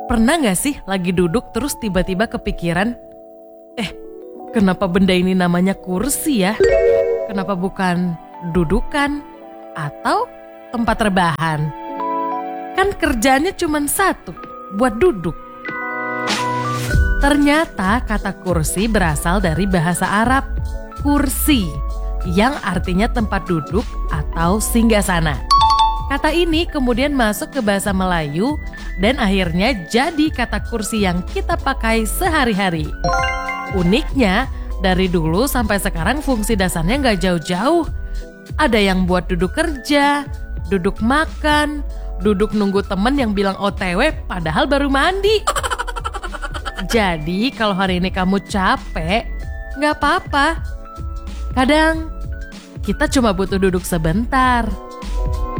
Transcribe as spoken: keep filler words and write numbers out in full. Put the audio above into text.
Pernah gak sih lagi duduk terus tiba-tiba kepikiran, eh kenapa benda ini namanya kursi ya? Kenapa bukan dudukan atau tempat rebahan? Kan kerjanya cuma satu, buat duduk. Ternyata kata kursi berasal dari bahasa Arab, kursi, yang artinya tempat duduk atau singgasana. Kata ini kemudian masuk ke bahasa Melayu dan akhirnya jadi kata kursi yang kita pakai sehari-hari. Uniknya, dari dulu sampai sekarang fungsi dasarnya nggak jauh-jauh. Ada yang buat duduk kerja, duduk makan, duduk nunggu temen yang bilang O T W padahal baru mandi. Jadi kalau hari ini kamu capek, nggak apa-apa. Kadang kita cuma butuh duduk sebentar.